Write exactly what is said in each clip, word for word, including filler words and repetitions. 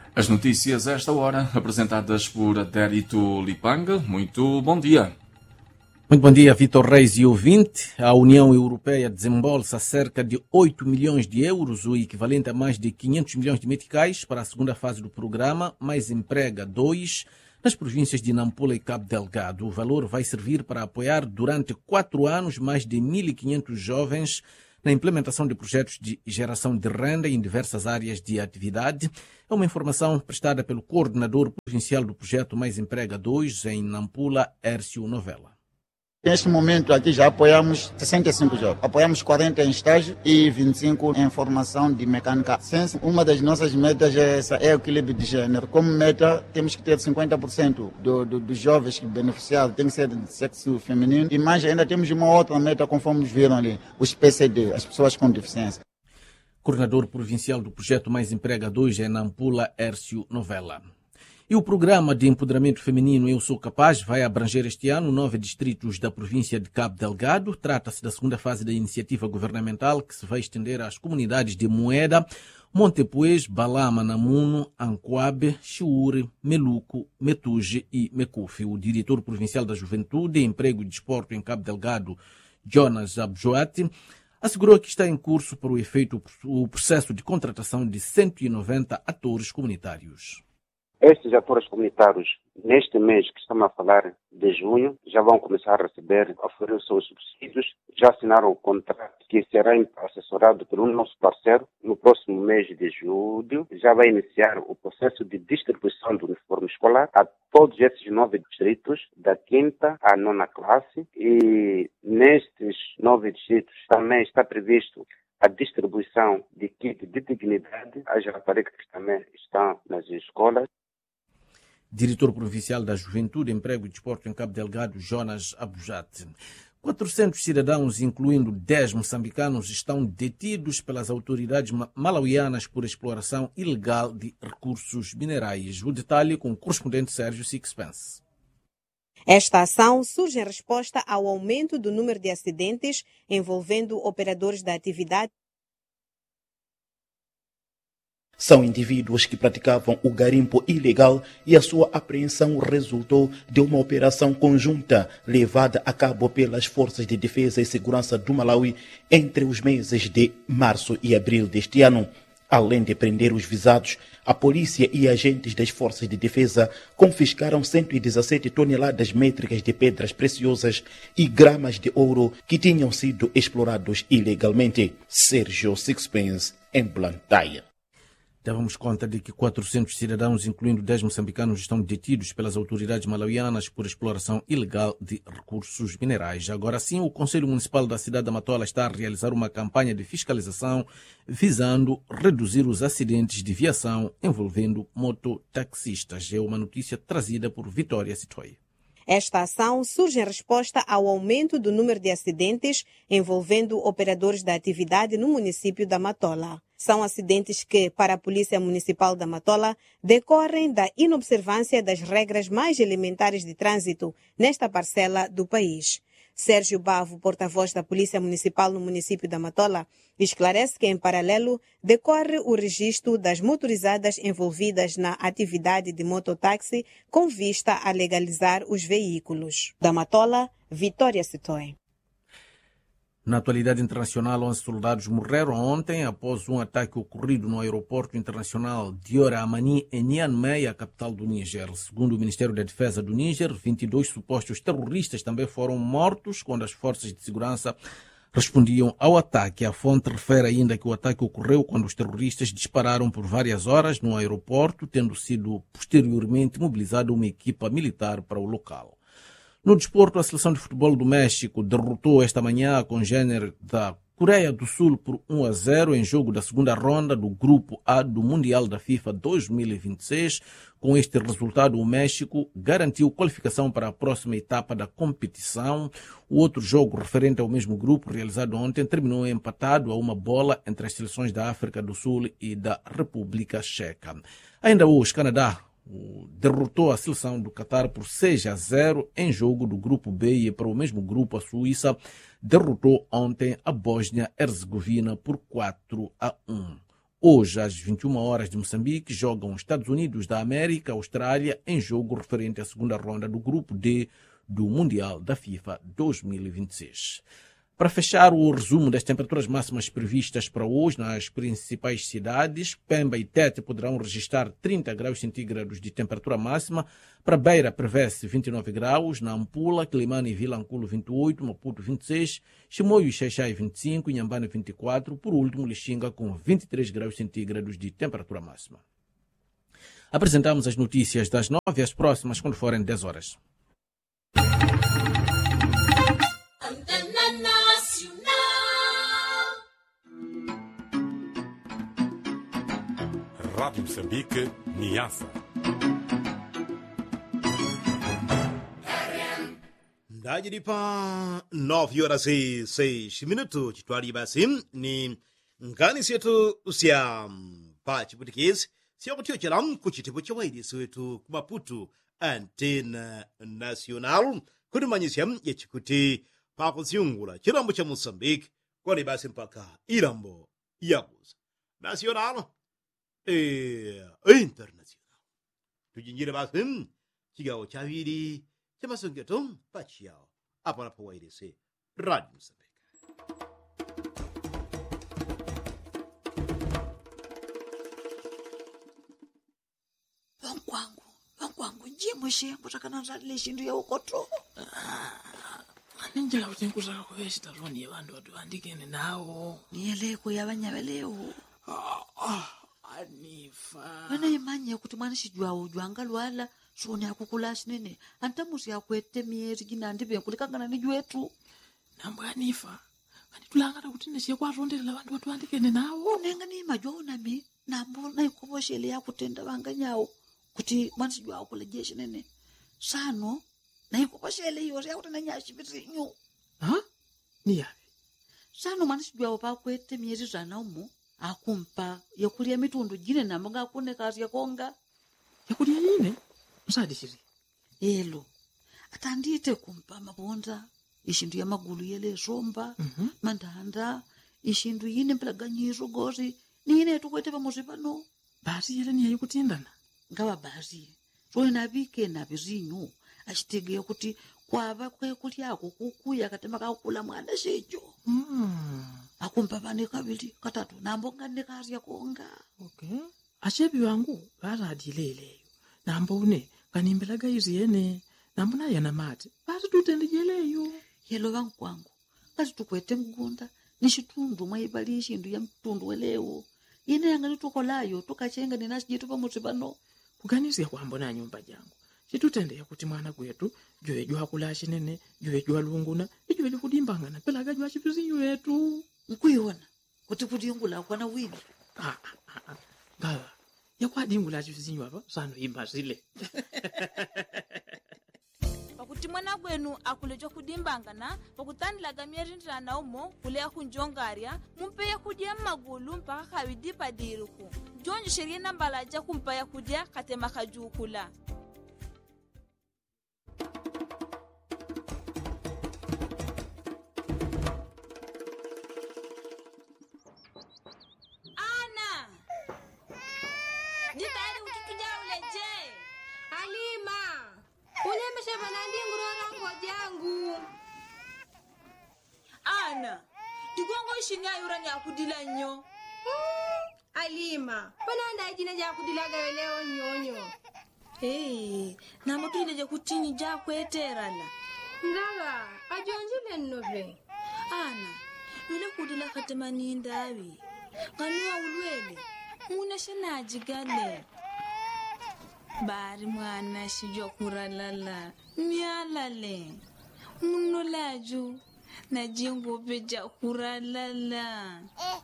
As notícias a esta hora, apresentadas por Adérito Lipanga. Muito bom dia. Muito bom dia, Vitor Reis e ouvinte. A União Europeia desembolsa cerca de oito milhões de euros, o equivalente a mais de quinhentos milhões de meticais, para a segunda fase do programa Mais Emprega dois, nas províncias de Nampula e Cabo Delgado. O valor vai servir para apoiar durante quatro anos mais de mil e quinhentos jovens na implementação de projetos de geração de renda em diversas áreas de atividade. É uma informação prestada pelo coordenador provincial do projeto Mais Emprega dois, em Nampula, Hércio Novella. Neste momento aqui já apoiamos sessenta e cinco jovens. Apoiamos quarenta em estágio e vinte e cinco em formação de mecânica. Uma das nossas metas é essa, é o equilíbrio de gênero. Como meta, temos que ter cinquenta por cento do, do, dos jovens que beneficiaram tem que ser de sexo feminino. E mais ainda temos uma outra meta, conforme viram ali, os P C D, as pessoas com deficiência. Coordenador provincial do projeto Mais Emprega dois em Nampula, Hércio Novella. E o programa de empoderamento feminino Eu Sou Capaz vai abranger este ano nove distritos da província de Cabo Delgado. Trata-se da segunda fase da iniciativa governamental que se vai estender às comunidades de Moeda, Montepuez, Balama, Namuno, Ancoabe, Chiure, Meluco, Metuge e Mecufe. O diretor provincial da Juventude, Emprego e Desporto em Cabo Delgado, Jonas Abjoati, assegurou que está em curso para o efeito o processo de contratação de cento e noventa atores comunitários. Estes atores comunitários, neste mês que estamos a falar de junho, já vão começar a receber, a oferecer os seus subsídios, já assinaram o contrato que será assessorado por um nosso parceiro. No próximo mês de julho, já vai iniciar o processo de distribuição do uniforme escolar a todos esses nove distritos, da quinta à nona classe. E nestes nove distritos também está previsto a distribuição de kit de dignidade às raparigas que também estão nas escolas. Diretor provincial da Juventude, Emprego e Desporto em Cabo Delgado, Jonas Abujate. quatrocentos cidadãos, incluindo dez moçambicanos, estão detidos pelas autoridades malauianas por exploração ilegal de recursos minerais. O detalhe com o correspondente Sérgio Sixpence. Esta ação surge em resposta ao aumento do número de acidentes envolvendo operadores da atividade. São indivíduos que praticavam o garimpo ilegal e a sua apreensão resultou de uma operação conjunta levada a cabo pelas Forças de Defesa e Segurança do Malawi entre os meses de março e abril deste ano. Além de prender os visados, a polícia e agentes das Forças de Defesa confiscaram cento e dezassete toneladas métricas de pedras preciosas e gramas de ouro que tinham sido explorados ilegalmente. Sérgio Sixpence, em Blantyre. Dávamos conta de que quatrocentos cidadãos, incluindo dez moçambicanos, estão detidos pelas autoridades malauianas por exploração ilegal de recursos minerais. Agora sim, o Conselho Municipal da cidade da Matola está a realizar uma campanha de fiscalização visando reduzir os acidentes de viação envolvendo mototaxistas. É uma notícia trazida por Vitória Citoy. Esta ação surge em resposta ao aumento do número de acidentes envolvendo operadores da atividade no município da Matola. São acidentes que, para a Polícia Municipal da Matola, decorrem da inobservância das regras mais elementares de trânsito nesta parcela do país. Sérgio Bavo, porta-voz da Polícia Municipal no município da Matola, esclarece que, em paralelo, decorre o registro das motorizadas envolvidas na atividade de mototáxi com vista a legalizar os veículos. Da Matola, Vitória Citoy. Na atualidade internacional, onze soldados morreram ontem após um ataque ocorrido no aeroporto internacional Diora Amani, em Niamey, a capital do Níger. Segundo o Ministério da Defesa do Níger, vinte e dois supostos terroristas também foram mortos quando as forças de segurança respondiam ao ataque. A fonte refere ainda que o ataque ocorreu quando os terroristas dispararam por várias horas no aeroporto, tendo sido posteriormente mobilizada uma equipa militar para o local. No desporto, a seleção de futebol do México derrotou esta manhã a congênere da Coreia do Sul por um a zero em jogo da segunda ronda do Grupo A do Mundial da FIFA dois mil e vinte e seis. Com este resultado, o México garantiu qualificação para a próxima etapa da competição. O outro jogo, referente ao mesmo grupo, realizado ontem, terminou empatado a uma bola entre as seleções da África do Sul e da República Checa. Ainda hoje, Canadá derrotou a seleção do Catar por seis a zero em jogo do Grupo B, e para o mesmo grupo a Suíça derrotou ontem a Bósnia-Herzegovina por quatro a um. Hoje, às vinte e uma horas de Moçambique, jogam Estados Unidos da América, Austrália, em jogo referente à segunda ronda do Grupo D do Mundial da FIFA dois mil e vinte e seis. Para fechar o resumo das temperaturas máximas previstas para hoje nas principais cidades, Pemba e Tete poderão registrar trinta graus centígrados de temperatura máxima, para Beira prevê-se vinte e nove graus, na Ampula, Quilimane e Vilanculo vinte e oito, Maputo vinte e seis, Chimoio e Xaixai vinte e cinco, Inhambane vinte e quatro, por último Lixinga com vinte e três graus centígrados de temperatura máxima. Apresentamos as notícias das nove às próximas quando forem dez horas. Rádio Moçambique, Niassa. Ndajiri pa nove horas e seis minutos. Chitwali basi ni ngani setu sia pa chiputikezi sia kutio chalam kuchitipo cha wairisi wetu kumaputu Antena Nacional kunimanyisya ya chikuti pa kuziungula chilambo cha Moçambique kwani basi mpaka ilambo yakuza Nacional e internacional. Tujinjire basi chigawo chaviri chamasongeto pachiao apo napo wairisi Radio Moçambique. Vankwangu vankwangu njimwe kutakana zalile shindu ya ukoto ninjala kuti nkutaka kuvesta roni yevantu vati vandikene nawo niyeleko yavanyavelewo anifa vana imanya kuti mwana xijwawo jwanga lwala swoni akukula swinene antamusi akwete mieri jina ndive kulikangana ni jwetu nambo anifa kanitulangata kuti neshiye kwaronderera vantu vati vandikene nawo unenga ni majwa unami nambo naikovoshele yakutenda vanganyawo kuti mwana xijwawo kuleje swinene sano naikovoshele iyo yakuti nanyashivitirinyu ha niyavi sano mwana xijwawo pakwete mieri zana umo akumpa yakulia mitundu jine nambo ngakune kazi yakonga yakulia yine usadishiri elo atandite kumpa mabonda ishindu ya magulu yele somba mm -hmm. mandanda ishindu yine mpelaganyiso gozi nine tukwete pamozi pano basi yele niyayi kutindana ngawa basi so na bike na bizinyu ashitege kuti kwava kwe kuti yako kukuya katema kakula mwana shejo mm. akumpa vane kabili katatu nambo ngane kazi yakonga okay ashebi wangu varadileleyo nambo une kanimbelaga izi yene nambo na yana mati basi tutendejeleyo yelo vangu kwangu kazi tukwete mgunda nishitundu mwaibali shindu ya mtundu welewo yene yangani tukolayo tukachenga ninashi jitu pamozi pano kuganizia kwambo na nyumba jangu chitutendea kuti mwana kwetu jowe jwa kula shinene jowe jwa lunguna jowe kudimbangana pelaga jwa chipizinyo yetu nkuiona kuti kudingula kwana wini ah ah ah gawa yakwadingula chipizinyo apa sano imba zile pakuti mwana gwenu akulejo kudimbangana pakutandilaga mieri ndana umo kulea kunjongaria mumpeya kudia magulu mpaka kawidipa diruku jonjo sheria nambalaja kumpaya kudia katema kajukula Ana Jitari ukituja uleje Halima unyemesha banandi ngurora ngojangu Ana Digongo ishinya yurani akudila nyo mm, Halima Pananda jina ja kudilaga weleo nyonyo Hey Namotu ileje kutini ja kweterala Ngawa ajonjile nnobe Ana Wile kudila katemani ndawi Kanua ulwele Muna shena jigale Bari mwana shijo kuralala Mialale Muno laju Na jingo beja kuralala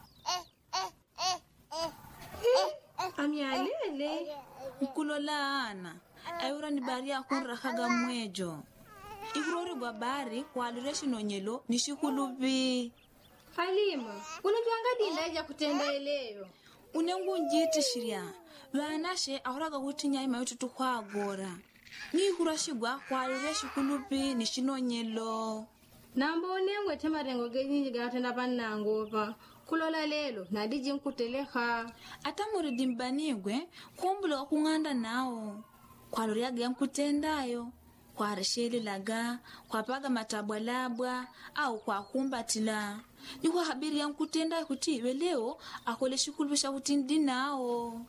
Amialele Mkulola ana Ayura ni bari ya kunra haga mwejo Ikurori gwa bari kwa alireshi nonyelo Nishikulubi Halima unajuanga dindaja kutenda eleyo Unengu njiti shiria Vanashe ahuraga hutinya ima yutu tukwa agora Ni hurashigwa kwa alireshi kulubi Nishinonyelo Nambo unengu etema rengo genyi jigatenda panna ngopa kulola lelo nadiji nkuteleha ata muridi mbanigwe kumbula kung'anda nawo kwaloriaga yankutendayo kwareshelilaga kwapaga matabwalabwa au kwakumbatila nikwa habiri yankutendayo kuti iwe leo akole shikulubisha kutindi nawo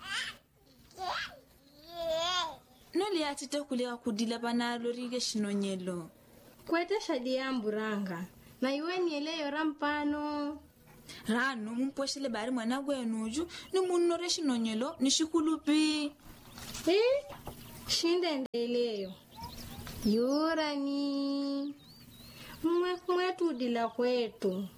noli atite kulewa kudila panalo rige shinonyelo kwete shadi ya mburanga na iwe nieleyo rampano rano mumposhele bari mwana gwenuju ni munore shinonyelo ni shikulupi eh shinde ndeleyo yorani mwe mwetu dila kwetu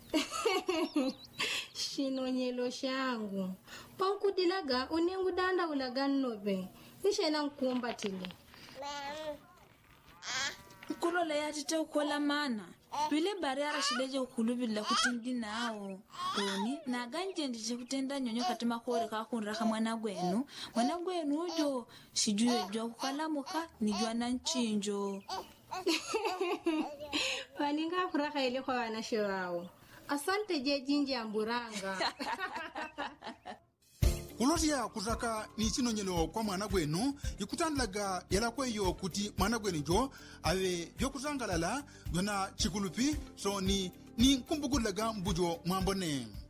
shinonyelo shangu pankudilaga unengu danda ulaga nobe nishena nkumbatile kulola yatite ukola mana bile bari arashileje ukulubila kutindi nawo oni naganje ndije kutenda nyonyo katima kore kakunra ka mwana gwenu mwana gwenu ujo sijue jwa kukalamuka nijwa na nchinjo paninga furaha ile kwa wanashe wao asante je jinji amburanga kulotya kutaka ni chinonyelo kwa mwana gwenu ikutandlaga yala kweyo kuti mwana gwenu jo awe vyokutangalala vyona chikulupi so ni ni kumbukulaga mbujo mwambone